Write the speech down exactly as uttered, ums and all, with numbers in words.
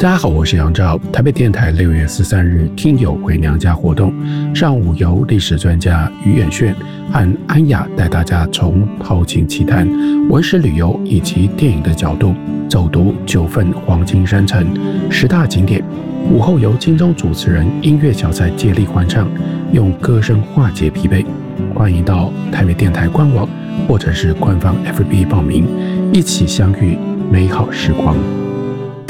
大家好，我是杨照。台北电台六月十三日听友回娘家活动，上午由历史专家于远炫和安雅带大家从陶琴奇谈、文史旅游以及电影的角度走读九份黄金山城十大景点。午后由金钟主持人音乐小菜接力欢唱，用歌声化解疲惫。欢迎到台北电台官网或者是官方 F B 报名，一起相遇美好时光。